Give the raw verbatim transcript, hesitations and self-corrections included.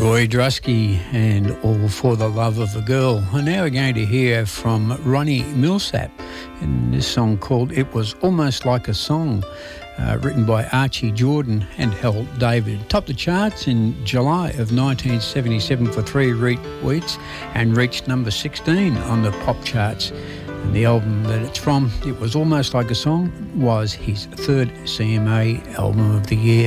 Roy Drusky and All for the Love of a Girl. And now we're going to hear from Ronnie Milsap in this song called It Was Almost Like a Song, uh, written by Archie Jordan and Hal David. Topped the charts in July of nineteen seventy-seven for three weeks and reached number sixteen on the pop charts. And the album that it's from, It Was Almost Like a Song, was his third C M A Album of the Year.